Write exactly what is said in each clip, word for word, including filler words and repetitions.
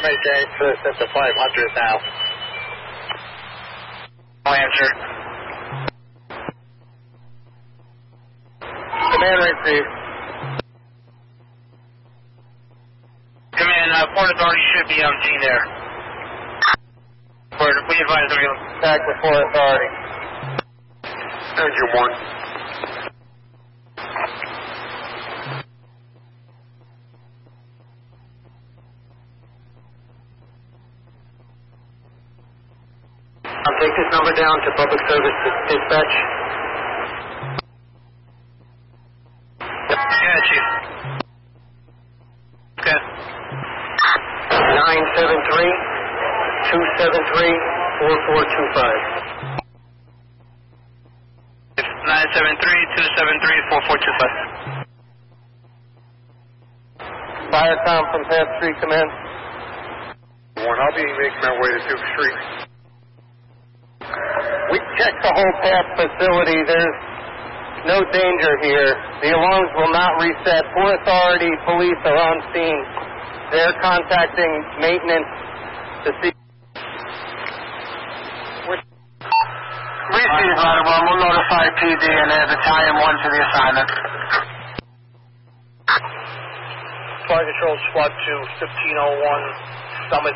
estimate James First at the five hundred now. No answer. Command receive. Command, uh, Port Authority should be on scene there. Port, we advise everyone. Back to Port Authority. Engine one. I'll take this number down to public service dispatch. Got you. Okay. nine seven three, two seven three, four four two five. nine seven three, two seven three, four four two five. Firecom from Path Street, command. One, I'll be making my way to Duke Street. We checked the whole path facility. There's no danger here. The alarms will not reset. Port Authority police are on scene. They're contacting maintenance to see. Receive, Ladderbaum. We'll notify P D and add Battalion one to the assignment. Fire Control Squad two, fifteen oh one, Summit.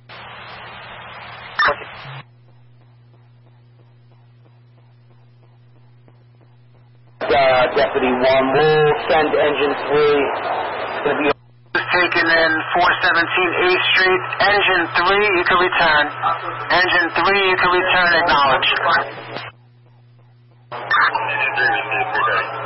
Uh, Deputy one, we'll send engine three. It's going to be Taken in four seventeen eighth Street. Engine three, you can return. Engine three, you can return. Acknowledge.